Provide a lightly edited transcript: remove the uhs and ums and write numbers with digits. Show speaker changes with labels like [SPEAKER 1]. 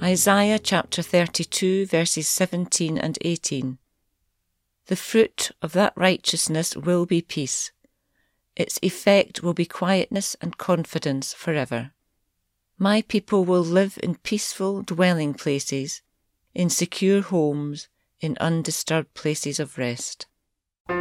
[SPEAKER 1] Isaiah chapter 32 verses 17 and 18. The fruit of that righteousness will be peace. Its effect will be quietness and confidence forever. My people will live in peaceful dwelling places, in secure homes, in undisturbed places of rest.